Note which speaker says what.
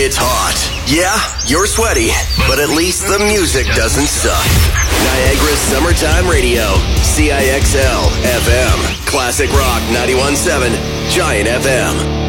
Speaker 1: It's hot. Yeah, you're sweaty, but at least the music doesn't suck. Niagara's Summertime Radio. CIXL FM. Classic Rock 91.7. Giant FM.